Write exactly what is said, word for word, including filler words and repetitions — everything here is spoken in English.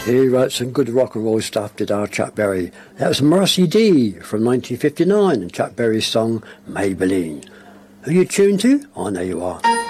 He wrote some good rock and roll stuff, did our Chuck Berry. That was Marcy D from nineteen fifty-nine and Chuck Berry's song Maybelline. Who you tuned to? I know you are.